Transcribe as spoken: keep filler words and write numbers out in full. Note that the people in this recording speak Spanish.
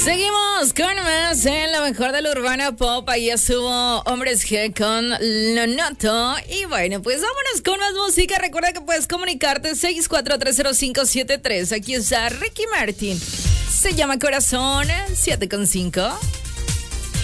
Seguimos con más en lo mejor de la urbana pop. Ahí estuvo Hombres G con Lo Noto. Y bueno, pues vámonos con más música. Recuerda que puedes comunicarte seis cuatro tres cero cinco siete tres. Aquí está Ricky Martin. Se llama Corazón siete con cinco.